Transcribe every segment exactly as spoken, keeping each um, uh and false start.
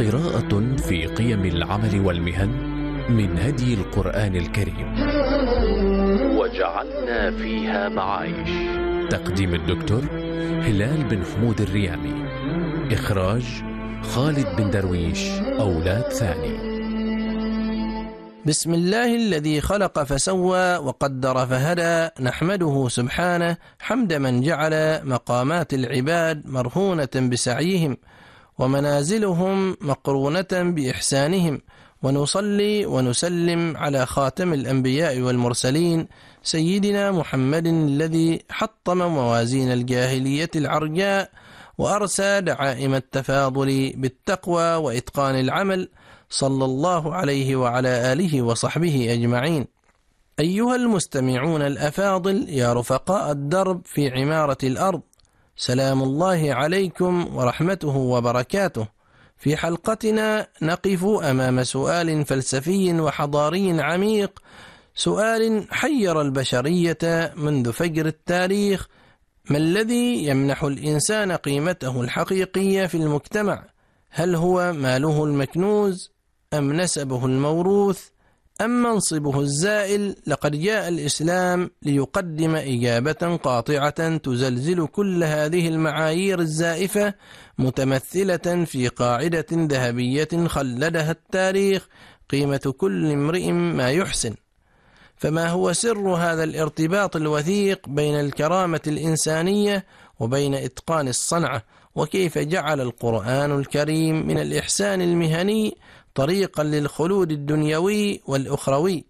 قراءة في قيم العمل والمهن من هدي القرآن الكريم، وجعلنا فيها معايش. تقديم الدكتور هلال بن حمود الريامي، إخراج خالد بن درويش أولاد ثاني. بسم الله الذي خلق فسوى وقدر فهدى، نحمده سبحانه حمد من جعل مقامات العباد مرهونة بسعيهم ومنازلهم مقرونة بإحسانهم، ونصلي ونسلم على خاتم الأنبياء والمرسلين سيدنا محمد الذي حطم موازين الجاهلية العرجاء وأرسى دعائم التفاضل بالتقوى وإتقان العمل، صلى الله عليه وعلى آله وصحبه أجمعين. أيها المستمعون الأفاضل، يا رفقاء الدرب في عمارة الأرض، سلام الله عليكم ورحمته وبركاته. في حلقتنا نقف أمام سؤال فلسفي وحضاري عميق، سؤال حير البشرية منذ فجر التاريخ: ما الذي يمنح الإنسان قيمته الحقيقية في المجتمع؟ هل هو ماله المكنوز، أم نسبه الموروث، أم منصبه الزائل؟ لقد جاء الإسلام ليقدم إجابة قاطعة تزلزل كل هذه المعايير الزائفة، متمثلة في قاعدة ذهبية خلدها التاريخ: قيمة كل امرئ ما يحسن. فما هو سر هذا الارتباط الوثيق بين الكرامة الإنسانية وبين إتقان الصنعة؟ وكيف جعل القرآن الكريم من الإحسان المهني طريقا للخلود الدنيوي والأخروي؟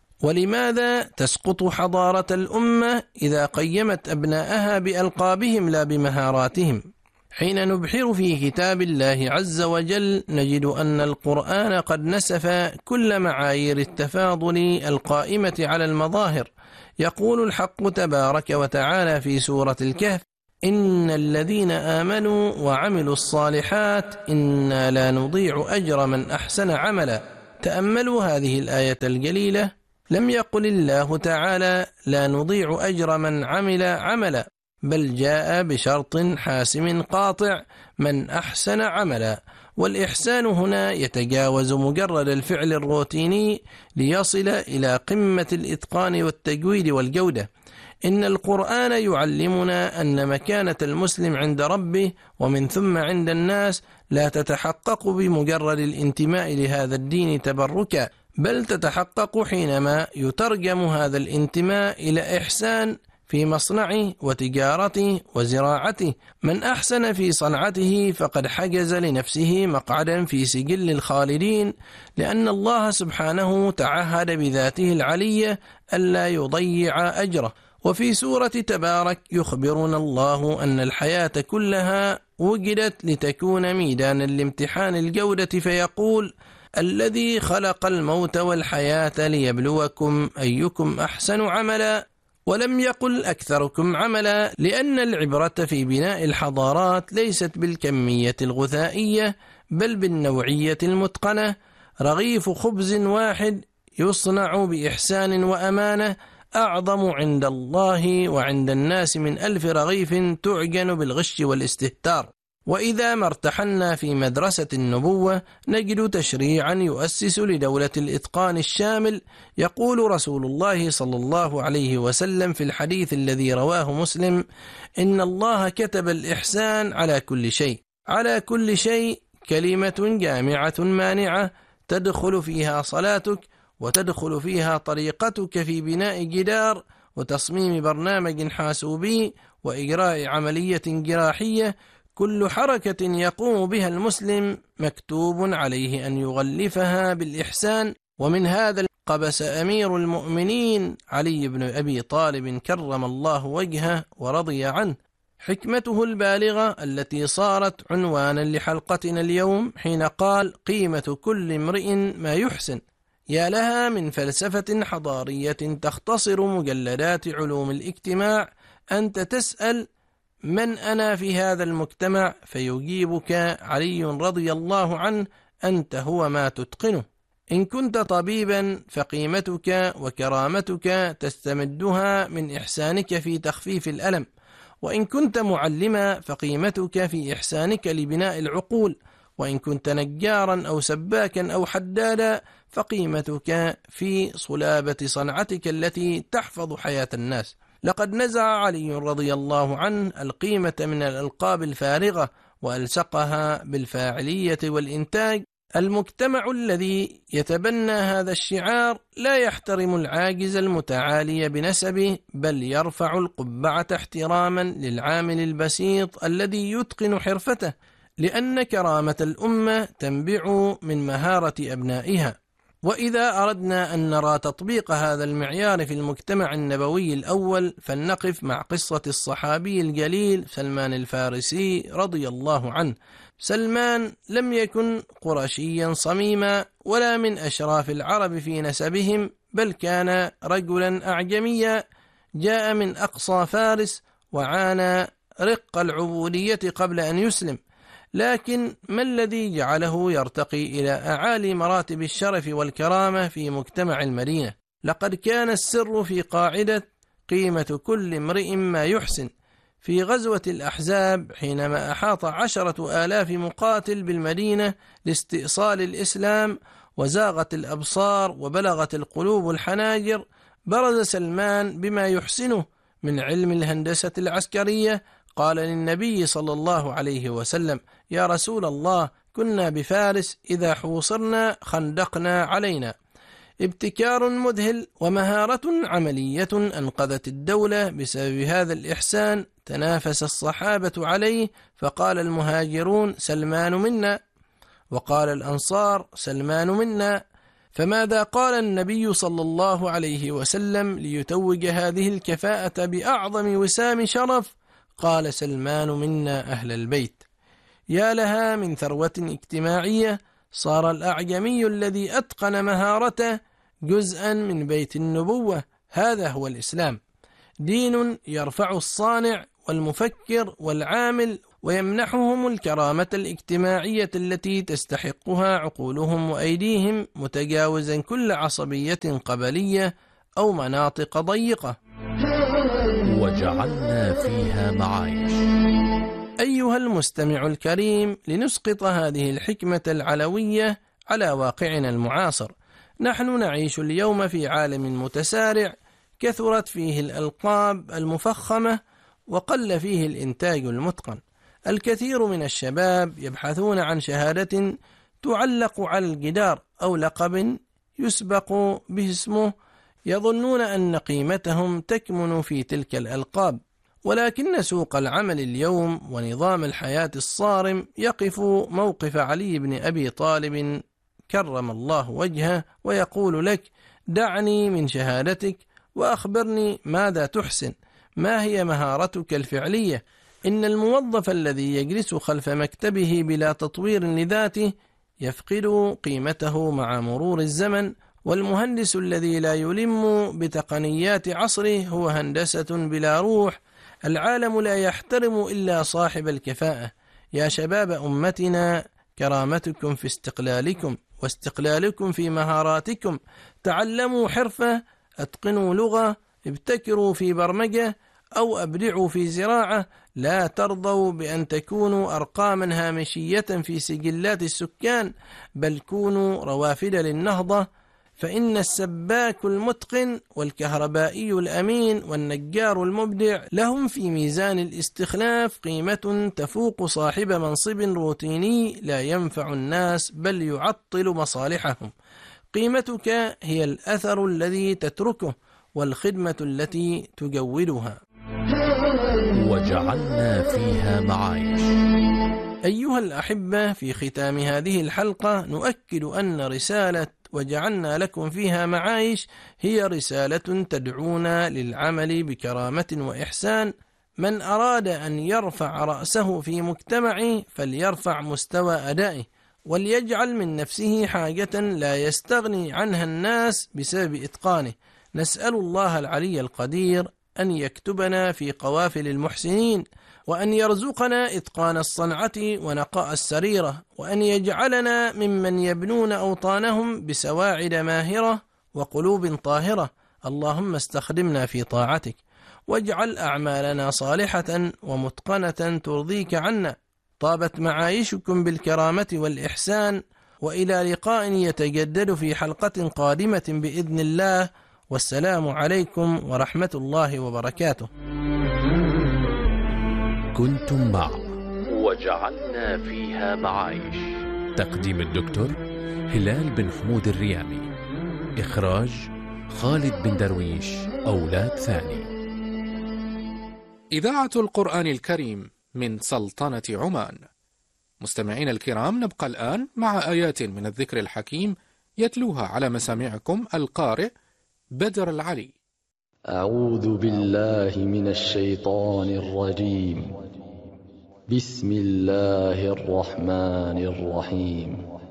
ولماذا تسقط حضارة الأمة إذا قيمت أبناءها بألقابهم لا بمهاراتهم؟ حين نبحر في كتاب الله عز وجل نجد أن القرآن قد نسف كل معايير التفاضل القائمة على المظاهر. يقول الحق تبارك وتعالى في سورة الكهف: إن الذين آمنوا وعملوا الصالحات إنا لا نضيع أجر من أحسن عملا. تأملوا هذه الآية الجليلة، لم يقل الله تعالى لا نضيع أجر من عمل عملا، بل جاء بشرط حاسم قاطع: من أحسن عملا. والإحسان هنا يتجاوز مجرد الفعل الروتيني ليصل إلى قمة الإتقان والتجويد والجودة. إن القرآن يعلمنا أن مكانة المسلم عند ربه ومن ثم عند الناس لا تتحقق بمجرد الانتماء لهذا الدين تبركا، بل تتحقق حينما يترجم هذا الانتماء إلى إحسان في مصنعه وتجارته وزراعته. من أحسن في صنعته فقد حجز لنفسه مقعدا في سجل الخالدين، لأن الله سبحانه تعهد بذاته العلية ألا يضيع أجره. وفي سورة تبارك يخبرنا الله أن الحياة كلها وجدت لتكون ميدانا لامتحان الجودة، فيقول: الذي خلق الموت والحياة ليبلوكم أيكم أحسن عملا. ولم يقل أكثركم عملا، لأن العبرة في بناء الحضارات ليست بالكمية الغثائية بل بالنوعية المتقنة. رغيف خبز واحد يصنع بإحسان وأمانة أعظم عند الله وعند الناس من ألف رغيف تعجن بالغش والاستهتار. وإذا ما ارتحلنا في مدرسة النبوة نجد تشريعا يؤسس لدولة الإتقان الشامل. يقول رسول الله صلى الله عليه وسلم في الحديث الذي رواه مسلم: إن الله كتب الإحسان على كل شيء. على كل شيء كلمة جامعة مانعة تدخل فيها صلاتك، وتدخل فيها طريقتك في بناء جدار وتصميم برنامج حاسوبي وإجراء عملية جراحية. كل حركة يقوم بها المسلم مكتوب عليه أن يغلفها بالإحسان. ومن هذا قبس أمير المؤمنين علي بن أبي طالب كرم الله وجهه ورضي عنه حكمته البالغة التي صارت عنوانا لحلقتنا اليوم، حين قال: قيمة كل امرئ ما يحسن. يا لها من فلسفة حضارية تختصر مجلدات علوم الاجتماع. أنت تسأل: من أنا في هذا المجتمع؟ فيجيبك علي رضي الله عنه: أنت هو ما تتقنه. إن كنت طبيبا فقيمتك وكرامتك تستمدها من إحسانك في تخفيف الألم، وإن كنت معلما فقيمتك في إحسانك لبناء العقول. وإن كنت نجارا أو سباكا أو حدادا فقيمتك في صلابة صنعتك التي تحفظ حياة الناس. لقد نزع علي رضي الله عنه القيمة من الألقاب الفارغة وألصقها بالفاعلية والإنتاج. المجتمع الذي يتبنى هذا الشعار لا يحترم العاجز المتعالي بنسبه، بل يرفع القبعة احتراما للعامل البسيط الذي يتقن حرفته، لأن كرامة الأمة تنبع من مهارة أبنائها. وإذا أردنا أن نرى تطبيق هذا المعيار في المجتمع النبوي الأول فلنقف مع قصة الصحابي الجليل سلمان الفارسي رضي الله عنه. سلمان لم يكن قرشيا صميما ولا من أشراف العرب في نسبهم، بل كان رجلا أعجميا جاء من أقصى فارس وعانى رق العبودية قبل أن يسلم. لكن ما الذي جعله يرتقي إلى أعالي مراتب الشرف والكرامة في مجتمع المدينة؟ لقد كان السر في قاعدة قيمة كل امرئ ما يحسن. في غزوة الأحزاب حينما أحاط عشرة آلاف مقاتل بالمدينة لاستئصال الإسلام وزاغت الأبصار وبلغت القلوب الحناجر، برز سلمان بما يحسنه من علم الهندسة العسكرية. قال للنبي صلى الله عليه وسلم: يا رسول الله، كنا بفارس إذا حوصرنا خندقنا علينا. ابتكار مذهل ومهارة عملية أنقذت الدولة بسبب هذا الإحسان. تنافس الصحابة عليه، فقال المهاجرون: سلمان منا، وقال الأنصار: سلمان منا. فماذا قال النبي صلى الله عليه وسلم ليتوج هذه الكفاءة بأعظم وسام شرف؟ قال: سلمان منا أهل البيت. يا لها من ثروة اجتماعية! صار الأعجمي الذي أتقن مهارته جزءا من بيت النبوة. هذا هو الإسلام، دين يرفع الصانع والمفكر والعامل ويمنحهم الكرامة الاجتماعية التي تستحقها عقولهم وأيديهم، متجاوزا كل عصبية قبلية أو مناطق ضيقة. وجعلنا فيها معايش. أيها المستمع الكريم، لنسقط هذه الحكمة العلوية على واقعنا المعاصر. نحن نعيش اليوم في عالم متسارع، كثرت فيه الألقاب المفخمة وقل فيه الإنتاج المتقن. الكثير من الشباب يبحثون عن شهادة تعلق على الجدار أو لقب يسبق به اسمه، يظنون أن قيمتهم تكمن في تلك الألقاب. ولكن سوق العمل اليوم ونظام الحياة الصارم يقف موقف علي بن أبي طالب كرم الله وجهه ويقول لك: دعني من شهادتك وأخبرني ماذا تحسن، ما هي مهارتك الفعلية. إن الموظف الذي يجلس خلف مكتبه بلا تطوير لذاته يفقد قيمته مع مرور الزمن، والمهندس الذي لا يلم بتقنيات عصره هو هندسة بلا روح. العالم لا يحترم إلا صاحب الكفاءة. يا شباب أمتنا، كرامتكم في استقلالكم، واستقلالكم في مهاراتكم. تعلموا حرفة، اتقنوا لغة، ابتكروا في برمجة أو أبدعوا في زراعة. لا ترضوا بأن تكونوا أرقاما هامشية في سجلات السكان، بل كونوا روافد للنهضة. فإن السباك المتقن والكهربائي الأمين والنجار المبدع لهم في ميزان الاستخلاف قيمة تفوق صاحب منصب روتيني لا ينفع الناس بل يعطل مصالحهم. قيمتك هي الأثر الذي تتركه والخدمة التي تجودها. وجعلنا فيها معايش. أيها الأحبة، في ختام هذه الحلقة نؤكد أن رسالة وجعلنا لكم فيها معايش هي رسالة تدعونا للعمل بكرامة وإحسان. من أراد أن يرفع رأسه في مجتمعه فليرفع مستوى أدائه، وليجعل من نفسه حاجة لا يستغني عنها الناس بسبب إتقانه. نسأل الله العلي القدير أن يكتبنا في قوافل المحسنين، وأن يرزقنا إتقان الصنعة ونقاء السريرة، وأن يجعلنا ممن يبنون أوطانهم بسواعد ماهرة وقلوب طاهرة. اللهم استخدمنا في طاعتك، واجعل أعمالنا صالحة ومتقنة ترضيك عنا. طابت معايشكم بالكرامة والإحسان، وإلى لقاء يتجدد في حلقة قادمة بإذن الله، والسلام عليكم ورحمة الله وبركاته. كنتم مع وجعلنا فيها معايش، تقديم الدكتور هلال بن حمود الريامي، إخراج خالد بن درويش أولاد ثاني. إذاعة القرآن الكريم من سلطنة عمان. مستمعين الكرام، نبقى الآن مع آيات من الذكر الحكيم يتلوها على مسامعكم القارئ بدر العلي. أعوذ بالله من الشيطان الرجيم. بسم الله الرحمن الرحيم.